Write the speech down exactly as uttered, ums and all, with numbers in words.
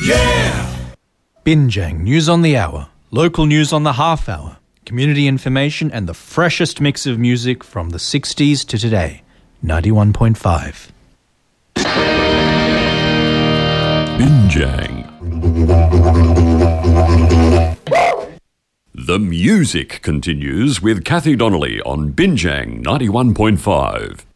Yeah! Binjang News on the Hour, local news on the half hour, community information and the freshest mix of music from the sixties to today. ninety-one point five. Binjang. The music continues with Kathy Donnelly on Binjang ninety-one point five.